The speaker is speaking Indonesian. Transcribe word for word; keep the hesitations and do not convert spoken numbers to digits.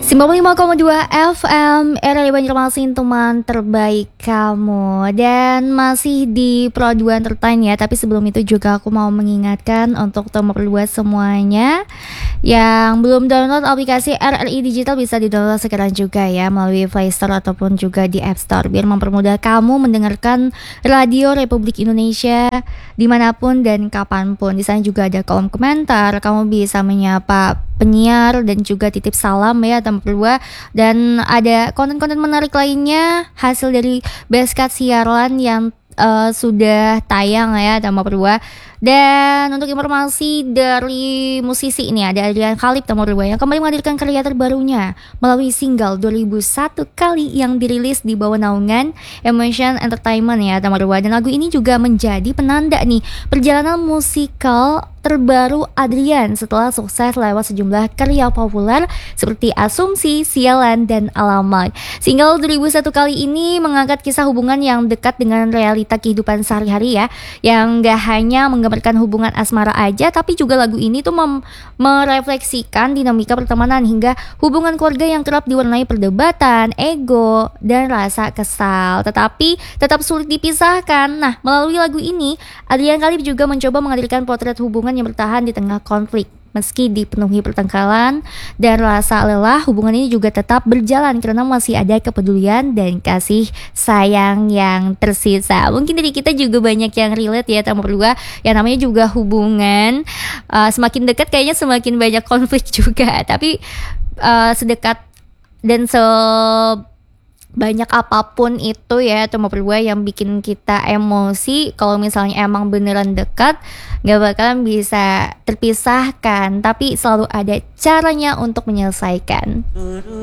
sembilan puluh lima koma dua F M R R I Banjarmasin, teman terbaik kamu. Dan masih di Pro dua Entertain ya. Tapi sebelum itu juga aku mau mengingatkan untuk teman dua semuanya yang belum download aplikasi R R I Digital, bisa di-download sekarang juga ya melalui Play Store ataupun juga di App Store, biar mempermudah kamu mendengarkan Radio Republik Indonesia dimanapun dan kapanpun. Di sana juga ada kolom komentar, kamu bisa menyapa penyiar dan juga titip salam ya teman berdua. Dan ada konten-konten menarik lainnya hasil dari Beskad Siaran yang uh, sudah tayang ya teman berdua. Dan untuk informasi dari musisi ini, ada Adrian Khalib teman berdua yang kembali menghadirkan karya terbarunya melalui single dua ribu satu kali yang dirilis di bawah naungan Emotion Entertainment ya teman berdua. Dan lagu ini juga menjadi penanda nih perjalanan musikal terbaru Adrian setelah sukses lewat sejumlah karya populer seperti Asumsi, Sialan, dan Alamat. Single dua ribu satu kali ini mengangkat kisah hubungan yang dekat dengan realita kehidupan sehari-hari ya, yang gak hanya menggambarkan hubungan asmara aja, tapi juga lagu ini tuh mem- merefleksikan dinamika pertemanan hingga hubungan keluarga yang kerap diwarnai perdebatan, ego, dan rasa kesal, tetapi tetap sulit dipisahkan. Nah, melalui lagu ini Adrian Khalib juga mencoba menghadirkan potret hubungan yang bertahan di tengah konflik. Meski dipenuhi pertengkaran dan rasa lelah, hubungan ini juga tetap berjalan karena masih ada kepedulian dan kasih sayang yang tersisa. Mungkin dari kita juga banyak yang relate ya teman berdua. Yang namanya juga hubungan uh, semakin dekat kayaknya semakin banyak konflik juga. Tapi uh, sedekat dan se banyak apapun itu ya teman berdua yang bikin kita emosi, kalau misalnya emang beneran dekat gak bakalan bisa terpisahkan, tapi selalu ada caranya untuk menyelesaikan.